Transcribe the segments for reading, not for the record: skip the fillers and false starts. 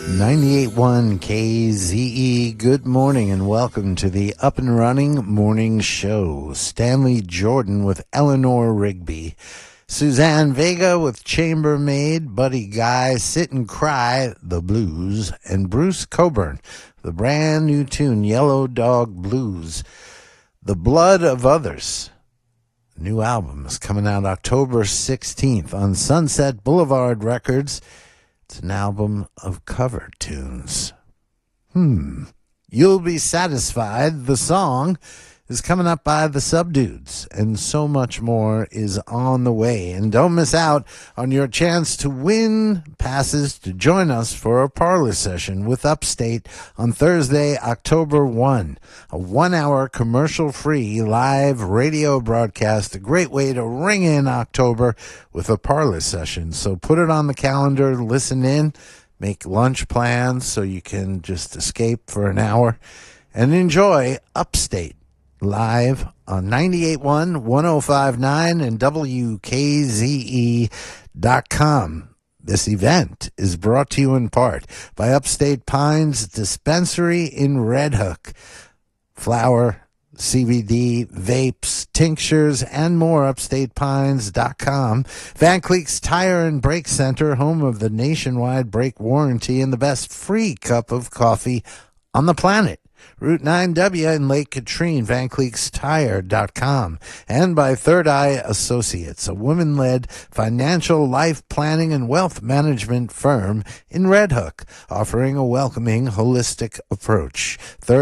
98.1 KZE. Good morning and welcome to the Up and Running Morning Show. Stanley Jordan with Eleanor Rigby, Suzanne Vega with Chambermaid, Buddy Guy, Sit and Cry, The Blues, and Bruce Coburn, the brand new tune, Yellow Dog Blues. The Blood of Others. The new album is coming out October 16th on Sunset Boulevard Records. It's an album of cover tunes. You'll Be Satisfied. The song is coming up by the Subdudes, and so much more is on the way. And don't miss out on your chance to win passes to join us for a parlor session with Upstate on Thursday, October 1. A 1-hour commercial-free live radio broadcast, a great way to ring in October with a parlor session. So put it on the calendar, listen in, make lunch plans so you can just escape for an hour, and enjoy Upstate live on 98.1, 105.9, and WKZE.com. This event is brought to you in part by Upstate Pines Dispensary in Red Hook. Flower, CBD, vapes, tinctures, and more. UpstatePines.com. Van Cleek's Tire and Brake Center, home of the nationwide brake warranty and the best free cup of coffee on the planet. Route 9W in Lake Katrine, VanCleeksTire.com, and by Third Eye Associates, a women-led financial life planning and wealth management firm in Red Hook, offering a welcoming, holistic approach.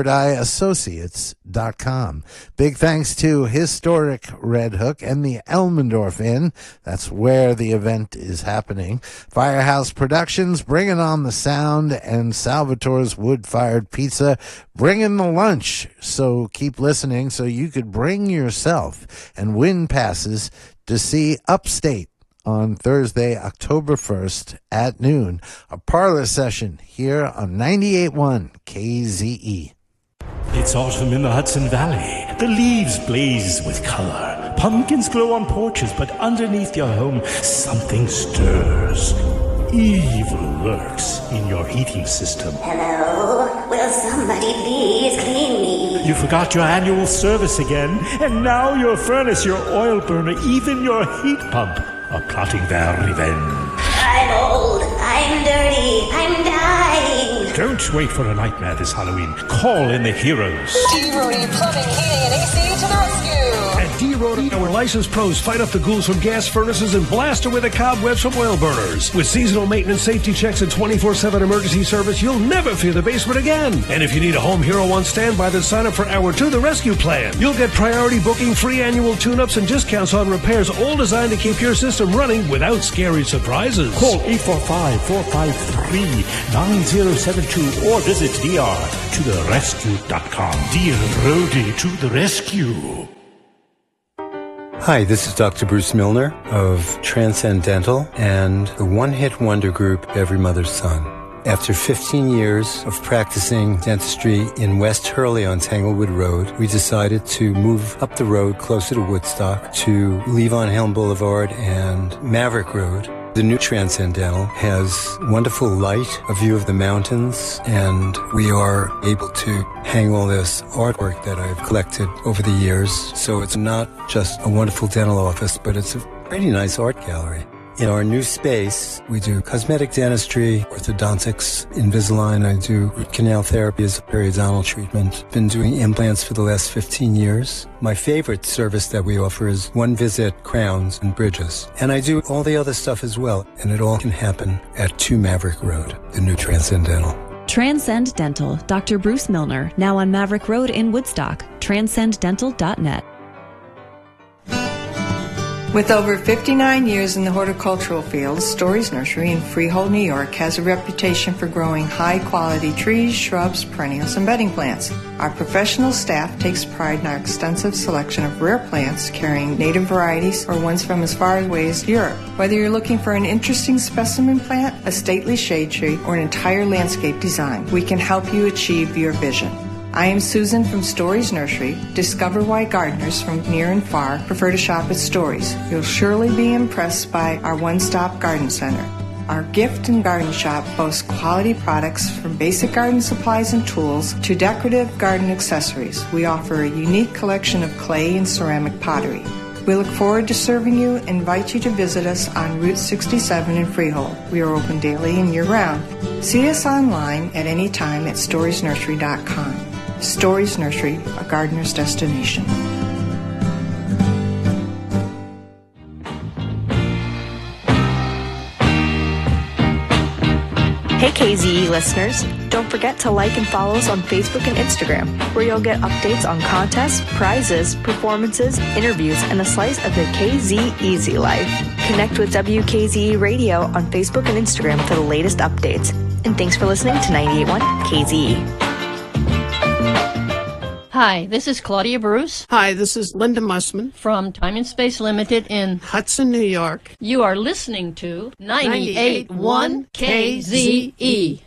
ThirdEyeAssociates.com. Big thanks to historic Red Hook and the Elmendorf Inn. That's where the event is happening. Firehouse Productions, bringing on the sound, and Salvatore's Wood-Fired Pizza, bringing the lunch. So keep listening so you could bring yourself and win passes to see Upstate on Thursday, October 1st at noon. A parlor session here on 98.1 KZE. It's autumn in the Hudson Valley. The leaves blaze with color. Pumpkins glow on porches, but underneath your home, something stirs. Evil lurks in your heating system. Hello? Will somebody please clean me? You forgot your annual service again, and now your furnace, your oil burner, even your heat pump are plotting their revenge. I'm old, I'm dirty, I'm dying. Don't wait for a nightmare this Halloween. Call in the heroes. D-Rody Plumbing, Heating, and AC to the rescue. At D-Rody, our licensed pros fight off the ghouls from gas furnaces and blast away the cobwebs from oil burners. With seasonal maintenance, safety checks, and 24/7 emergency service, you'll never fear the basement again. And if you need a home hero on standby, then sign up for our To the Rescue plan. You'll get priority booking, free annual tune-ups, and discounts on repairs, all designed to keep your system running without scary surprises. Call 845-453-9072 or visit drtotherescue.com. D-Rody to the rescue. Hi, this is Dr. Bruce Milner of Transcendental and the one-hit wonder group Every Mother's Son. After 15 years of practicing dentistry in West Hurley on Tanglewood Road, we decided to move up the road closer to Woodstock to Levon Helm Boulevard and Maverick Road. The new Transcendental has wonderful light, a view of the mountains, and we are able to hang all this artwork that I've collected over the years. So it's not just a wonderful dental office, but it's a pretty nice art gallery. In our new space, we do cosmetic dentistry, orthodontics, Invisalign. I do root canal therapy as a periodontal treatment. Been doing implants for the last 15 years. My favorite service that we offer is one-visit crowns and bridges. And I do all the other stuff as well. And it all can happen at 2 Maverick Road, the new Transcendental. Transcend Dental, Dr. Bruce Milner, now on Maverick Road in Woodstock. TranscendDental.net. With over 59 years in the horticultural field, Stories Nursery in Freehold, New York has a reputation for growing high-quality trees, shrubs, perennials, and bedding plants. Our professional staff takes pride in our extensive selection of rare plants carrying native varieties or ones from as far away as Europe. Whether you're looking for an interesting specimen plant, a stately shade tree, or an entire landscape design, we can help you achieve your vision. I am Susan from Stories Nursery. Discover why gardeners from near and far prefer to shop at Stories. You'll surely be impressed by our one-stop garden center. Our gift and garden shop boasts quality products from basic garden supplies and tools to decorative garden accessories. We offer a unique collection of clay and ceramic pottery. We look forward to serving you and invite you to visit us on Route 67 in Freehold. We are open daily and year-round. See us online at any time at storiesnursery.com. Stories Nursery, a gardener's destination. Hey KZE listeners, don't forget to like and follow us on Facebook and Instagram, where you'll get updates on contests, prizes, performances, interviews, and a slice of the KZ Easy Life. Connect with WKZE Radio on Facebook and Instagram for the latest updates. And thanks for listening to 98.1 KZE. Hi, this is Claudia Bruce. Hi, this is Linda Mussman from Time and Space Limited in Hudson, New York. You are listening to 98.1 KZE.